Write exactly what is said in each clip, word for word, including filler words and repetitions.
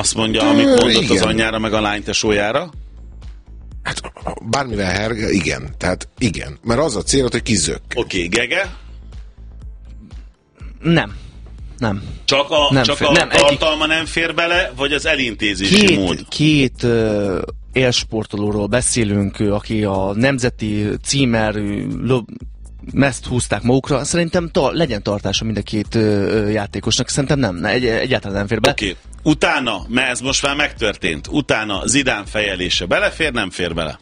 Azt mondja, amit mondott az anyjára, meg a lánytesójára? Hát bármivel herge, igen. Tehát igen. Mert az a cél, hogy kizök. Oké, okay, Gege? Nem. Nem. Csak a, nem csak fér, a nem, tartalma egyik... nem fér bele, vagy az elintézési két, mód? Két uh, élsportolóról beszélünk, aki a nemzeti címerű mezt húzták magukra. Szerintem ta, legyen tartása mind a két uh, játékosnak. Szerintem nem, ne, egy, egyáltalán nem fér be. Oké. Okay. Utána, mert ez most már megtörtént, utána Zidane fejelése belefér, nem fér bele?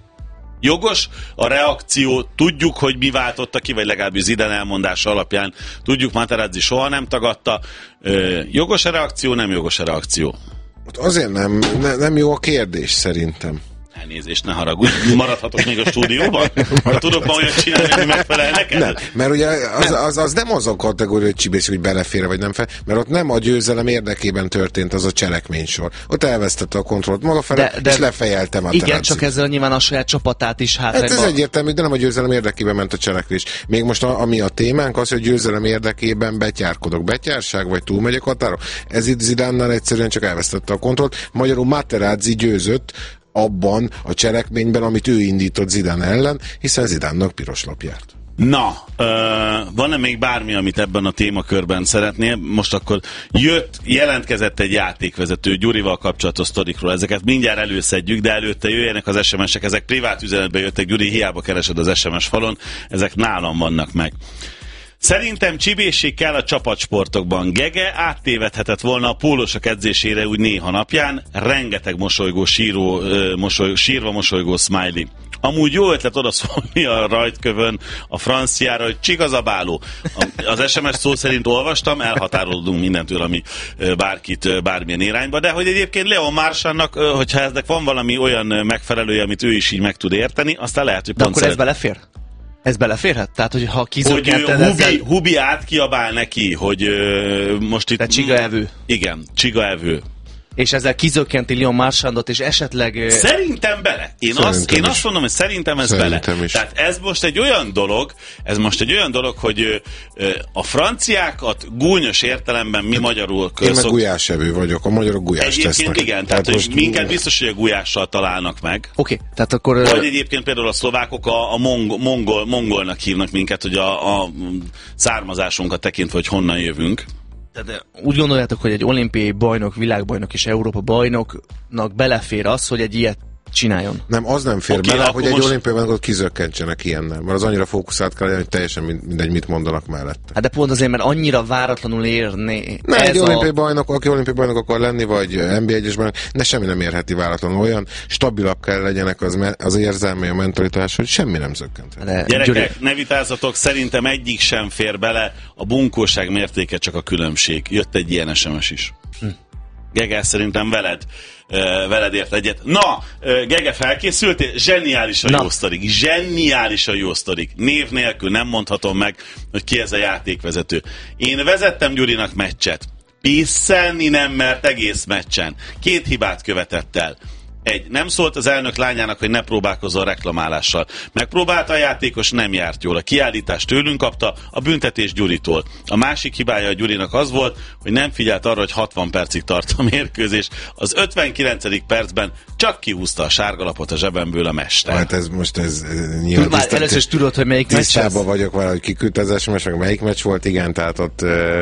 Jogos a reakció, tudjuk, hogy mi váltotta ki, vagy legalábbis Zidane elmondása alapján tudjuk, Materazzi soha nem tagadta. Ö, jogos a reakció, nem jogos a reakció? Azért nem, ne, nem jó a kérdés szerintem. Elnézést, ne haragudj, maradhatok még a stúdióban? Ha tudok ma olyat csinálni, hogy megfelel neked? Nem, mert ugye az, az, az nem az a kategória, hogy csibész, hogy belefér, vagy nem fér, mert ott nem a győzelem érdekében történt az a cselekménysor. Ott elvesztette a kontrollt maga felé, és lefejelte Materazzi. Igen, csak ezzel nyilván a saját csapatát is hátrányba. Hát ez egyértelmű, de nem a győzelem érdekében ment a cselekvés. Még most a, ami a témánk az, hogy győzelem érdekében betyárkodok. Betyárság, vagy túlmegyek határon. Ez itt Zidannál egyszerűen csak elvesztette a kontrollt. Magyarul Materazzi győzött abban a cselekményben, amit ő indított Zidane ellen, hiszen Zidane-nak piros lap járt. Na, uh, van-e még bármi, amit ebben a témakörben szeretnél? Most akkor jött, jelentkezett egy játékvezető Gyurival kapcsolatos sztorikról. Ezeket mindjárt előszedjük, de előtte jöjjenek az es em esek. Ezek privát üzenetbe jöttek, Gyuri, hiába keresed az es em es falon. Ezek nálam vannak meg. Szerintem csibészség kell a csapatsportokban. Gege áttévedhetett volna a pólósok edzésére úgy néha napján. Rengeteg mosolygó, síró, mosoly, sírva mosolygó smiley. Amúgy jó ötlet odaszólni a rajtkövön a franciára, hogy csigazabáló. Az es em es szó szerint olvastam, elhatárolódunk mindentől, ami bárkit bármilyen irányba, de hogy egyébként Leon Marchandnak, hogyha eznek van valami olyan megfelelője, amit ő is így meg tud érteni, aztán lehet, hogy de pont akkor szeret... ez belefér? Ez beleférhet? Tehát, hogy ha kizökkented Hubi, ezzel... Hubi átkiabál neki, hogy uh, most itt... De csigaevő. Igen, csigaevő. És ezzel kizökkenti Leon Marchandot, és esetleg... Szerintem bele. Én, azt, én azt mondom, hogy szerintem ez szerintem bele. Is. Tehát ez most egy olyan dolog, ez most egy olyan dolog, hogy ö, a franciákat gúnyos értelemben mi magyarul... Én meg gulyásevő vagyok, a magyarok gulyást tesznek. Egyébként igen, tehát, tehát most... minket biztos, hogy a gulyással találnak meg. Oké, okay, tehát akkor... Vagy egyébként például a szlovákok a, a mongol, mongol, mongolnak hívnak minket, hogy a, a származásunkat tekintve, hogy honnan jövünk. De úgy gondoljátok, hogy egy olimpiai bajnok, világbajnok és Európa bajnoknak belefér az, hogy egy ilyet csináljon? Nem, az nem fér okay, bele, hogy egy most... olimpiai bajnokot kizökkentsenek ilyennel, mert az annyira fókuszált kell legyen, hogy teljesen mindegy, mit mondanak mellette. Hát de pont azért, mert annyira váratlanul érni. Nem, egy olimpiai a... bajnok, aki olimpiai bajnok akar lenni, vagy en bé egyes bajnok, de semmi nem érheti váratlanul. Olyan stabilak kell legyenek az, az érzelmi, a mentalitás, hogy semmi nem zökkent. De... Gyerekek, Gyuri... ne vitázzatok, szerintem egyik sem fér bele, a bunkóság mértéke csak a különbség. Jött egy ilyen es em es is. Hm. Gege, szerintem veled, uh, veled ért egyet. Na, uh, Gege, felkészültél? Zseniális a Na. jó sztorik. Zseniális a jó sztorik. Név nélkül nem mondhatom meg, hogy ki ez a játékvezető. Én vezettem Gyurinak meccset. Pisszelni nem mert egész meccsen. Két hibát követett el. Egy, nem szólt az elnök lányának, hogy ne próbálkozzon reklamálással. Megpróbálta a játékos, nem járt jól. A kiállítást tőlünk kapta, a büntetés Gyuritól. A másik hibája a Gyurinak az volt, hogy nem figyelt arra, hogy hatvan percig tart a mérkőzés. Az ötvenkilencedik percben csak kihúzta a sárgalapot a zsebemből a mester. Hát ez most ez, ez nyilván... Már először is tudod, hogy melyik meccs ez? Tisztában vagyok vele, hogy kiküldte az es em es, meg melyik meccs volt, igen, tehát ott uh,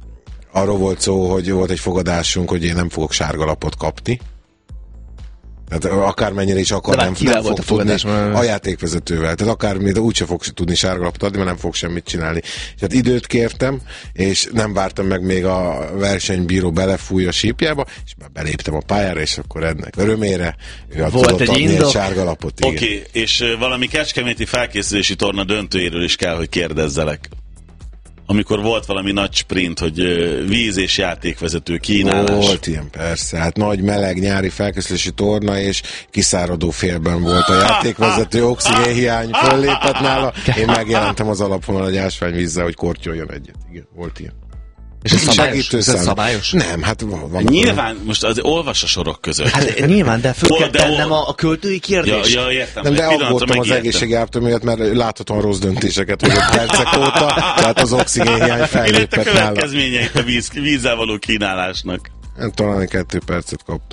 arról volt szó, hogy volt egy fogadásunk, hogy én nem fogok sárgalapot kapni. Tehát akármennyire is akar, nem, nem fog tudni a játékvezetővel. Tehát akármit úgyse fog tudni sárgalapot adni, mert nem fog semmit csinálni. Tehát időt kértem, és nem vártam meg, még a versenybíró belefúj a sípjába, és már beléptem a pályára, és akkor ennek örömére ő tudott egy adni indok. Egy sárgalapot. Oké, okay, és valami kecskeméti felkészülési torna döntőjéről is kell, hogy kérdezzelek. Amikor volt valami nagy sprint, hogy víz és játékvezető kínálás. Volt ilyen, persze. Hát nagy, meleg, nyári felkészülési torna, és kiszáradó félben volt a játékvezető, oxigénhiány föllépett nála. Én megjelentem az alapvonal egy ásványvízzel, hogy kortyoljon egyet. Igen, volt ilyen. És ez szabályos? Ez szabályos? Nem, hát van. van nyilván, olyan. Most az olvas a sorok között. Hát nyilván, de föl kell tennem a, a költői kérdést. Ja, ja, értem. Nem, de aggódtam az egészségi áptól miatt, mert láthatóan rossz döntéseket hozott percek óta, tehát az oxigénhiány fellépett nála. Mi lett a következményeit a víz, vízzel való kínálásnak? Talán kettő percet kaptam.